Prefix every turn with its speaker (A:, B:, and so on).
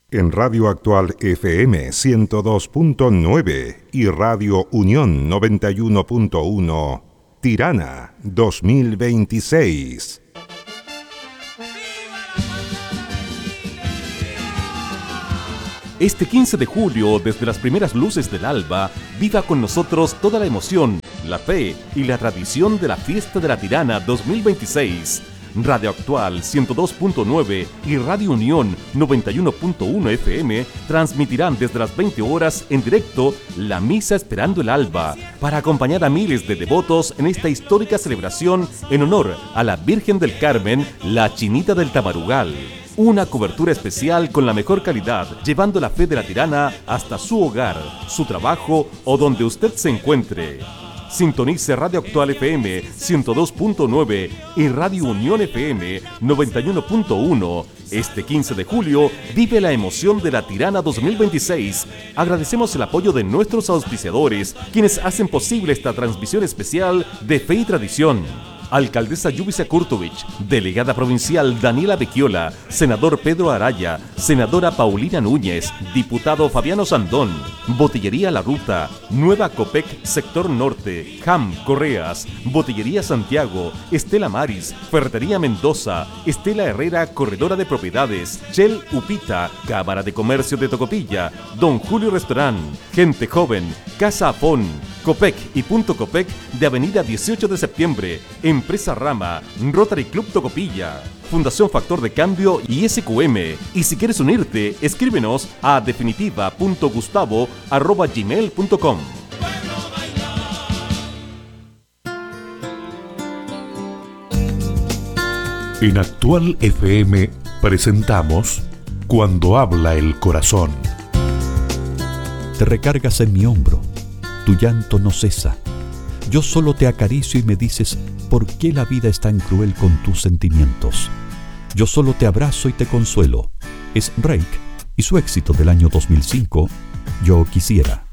A: En Radio Actual FM 102.9 y Radio Unión 91.1, Tirana 2026.
B: Este 15 de julio, desde las primeras luces del alba, viva con nosotros toda la emoción, la fe y la tradición de la Fiesta de la Tirana 2026. Radio Actual 102.9 y Radio Unión 91.1 FM transmitirán desde las 20 horas en directo la Misa Esperando el Alba para acompañar a miles de devotos en esta histórica celebración en honor a la Virgen del Carmen, la Chinita del Tamarugal. Una cobertura especial con la mejor calidad, llevando la fe de la Tirana hasta su hogar, su trabajo o donde usted se encuentre. Sintonice Radio Actual FM 102.9 y Radio Unión FM 91.1. Este 15 de julio vive la emoción de la Tirana 2026. Agradecemos el apoyo de nuestros auspiciadores, quienes hacen posible esta transmisión especial de Fe y Tradición. Alcaldesa Yubisa Kurtovich, Delegada Provincial Daniela Becchiola, Senador Pedro Araya, Senadora Paulina Núñez, Diputado Fabiano Sandón, Botillería La Ruta, Nueva Copec Sector Norte, Ham Correas, Botillería Santiago, Estela Maris, Ferretería Mendoza, Estela Herrera Corredora de Propiedades, Shell Upita, Cámara de Comercio de Tocopilla, Don Julio Restaurant, Gente Joven, Casa Apón, Copec y Punto Copec de Avenida 18 de Septiembre, Empresa Rama, Rotary Club Tocopilla, Fundación Factor de Cambio y SQM. Y si quieres unirte, escríbenos a definitiva.gustavo@gmail.com.
C: En Actual FM presentamos Cuando habla el corazón.
D: Te recargas en mi hombro, tu llanto no cesa. Yo solo te acaricio y me dices por qué la vida es tan cruel con tus sentimientos. Yo solo te abrazo y te consuelo. Es Reik y su éxito del año 2005, Yo Quisiera.